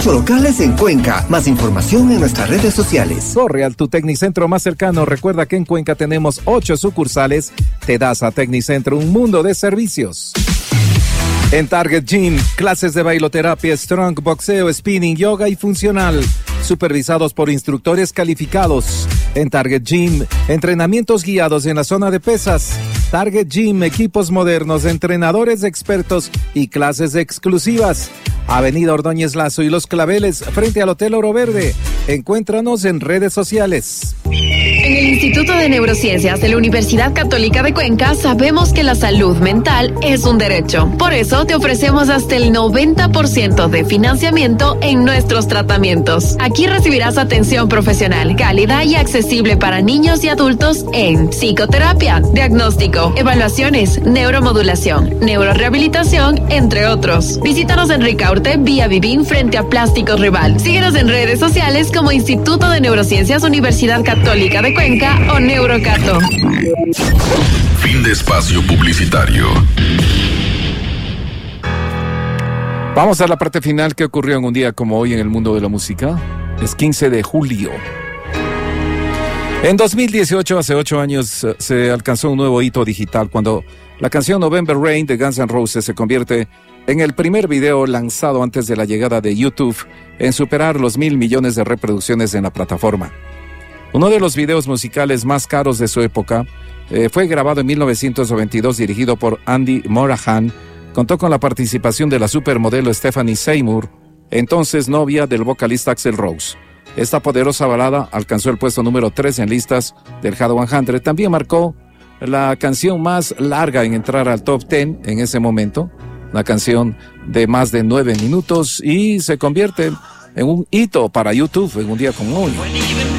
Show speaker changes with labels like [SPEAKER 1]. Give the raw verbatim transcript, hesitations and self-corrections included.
[SPEAKER 1] ocho locales en Cuenca. Más información en nuestras redes sociales.
[SPEAKER 2] Corre al tu Tecnicentro más cercano. Recuerda que en Cuenca tenemos ocho sucursales. Te das a Tecnicentro un mundo de servicios. En Target Gym, clases de bailoterapia, strong, boxeo, spinning, yoga y funcional, supervisados por instructores calificados. En Target Gym, entrenamientos guiados en la zona de pesas. Target Gym, equipos modernos, entrenadores expertos y clases exclusivas. Avenida Ordóñez Lazo y Los Claveles, frente al Hotel Oro Verde. Encuéntranos en redes sociales.
[SPEAKER 3] En el Instituto de Neurociencias de la Universidad Católica de Cuenca sabemos que la salud mental es un derecho. Por eso te ofrecemos hasta el noventa por ciento de financiamiento en nuestros tratamientos. Aquí recibirás atención profesional, cálida y accesible para niños y adultos en psicoterapia, diagnóstico, evaluaciones, neuromodulación, neurorehabilitación, entre otros. Visítanos en Ricaurte, vía Vivín, frente a Plásticos Rival. Síguenos en redes sociales como Instituto de Neurociencias Universidad Católica de Cuenca o Neurocato.
[SPEAKER 4] Fin de espacio publicitario.
[SPEAKER 2] Vamos a la parte final. ¿Qué ocurrió en un día como hoy en el mundo de la música? Es quince de julio. En dos mil dieciocho, hace ocho años, se alcanzó un nuevo hito digital cuando la canción November Rain de Guns N' Roses se convierte en el primer video lanzado antes de la llegada de YouTube en superar los mil millones de reproducciones en la plataforma. Uno de los videos musicales más caros de su época eh, fue grabado en mil novecientos noventa y dos, dirigido por Andy Morahan. Contó con la participación de la supermodelo Stephanie Seymour, entonces novia del vocalista Axl Rose. Esta poderosa balada alcanzó el puesto número tres en listas del Hot cien. También marcó la canción más larga en entrar al top diez en ese momento, una canción de más de nueve minutos, y se convierte en un hito para YouTube en un día como hoy.